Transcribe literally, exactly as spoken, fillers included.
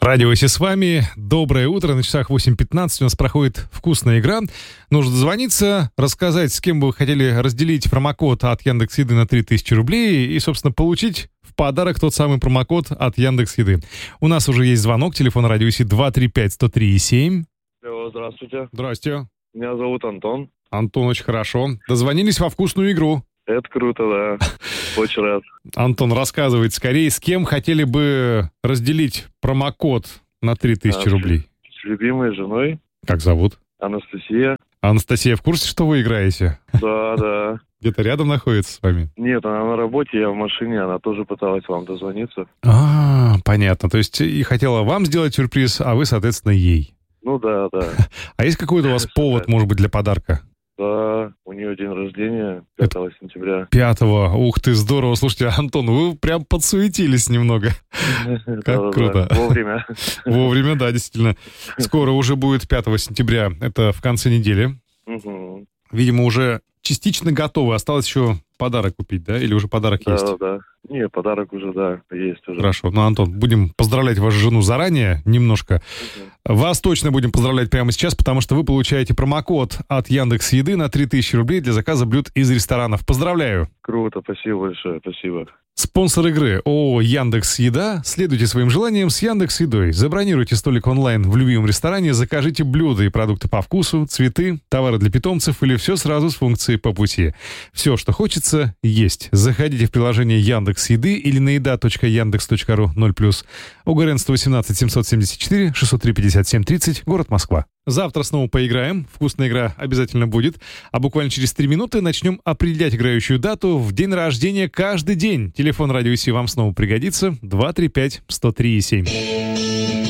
Радио Си с вами. Доброе утро. На часах восемь пятнадцать у нас проходит вкусная игра. Нужно дозвониться, рассказать, с кем бы вы хотели разделить промокод от Яндекс.Еды на три тысячи рублей и, собственно, получить в подарок тот самый промокод от Яндекс.Еды. У нас уже есть звонок. Телефон Радио Си два три пять сто три семь. Алло, здравствуйте. Здрасте. Меня зовут Антон. Антон, очень хорошо. Дозвонились во вкусную игру. Это круто, да. Очень рад. Антон, рассказывайте скорее, с кем хотели бы разделить промокод на три тысячи рублей? С любимой женой. Как зовут? Анастасия. Анастасия в курсе, что вы играете? Да, да. Где-то рядом находится с вами? Нет, она на работе, я в машине, она тоже пыталась вам дозвониться. А, понятно. То есть и хотела вам сделать сюрприз, а вы, соответственно, ей. Ну да, да. А есть какой-то у вас повод, может быть, для подарка? Да, у нее день рождения пятого сентября. Пятого. Ух ты, здорово. Слушайте, Антон, вы прям подсуетились немного. Как круто. Вовремя. Вовремя, да, действительно. Скоро уже будет пятого сентября. Это в конце недели. Видимо, уже частично готовы. Осталось еще подарок купить, да? Или уже подарок есть? Да, да. Не, подарок уже, да, есть уже. Хорошо. Ну, Антон, будем поздравлять вашу жену заранее немножко. Угу. Вас точно будем поздравлять прямо сейчас, потому что вы получаете промокод от Яндекс.Еды на три тысячи рублей для заказа блюд из ресторанов. Поздравляю! Круто, спасибо большое, спасибо. Спонсор игры ООО «Яндекс.Еда». Следуйте своим желаниям с Яндекс.Едой. Забронируйте столик онлайн в любимом ресторане, закажите блюда и продукты по вкусу, цветы, товары для питомцев или все сразу с функцией по пути. Все, что хочется, есть. Заходите в приложение Яндекс.Еды или на еда точка яндекс точка ру ноль плюс. УГРН сто восемнадцать семьсот семьдесят четыре шестьсот три пятьдесят семь тридцать, город Москва. Завтра снова поиграем. Вкусная игра обязательно будет. А буквально через три минуты начнем определять играющую дату в день рождения каждый день. Телефон Радио Си вам снова пригодится. два три пять сто три семь.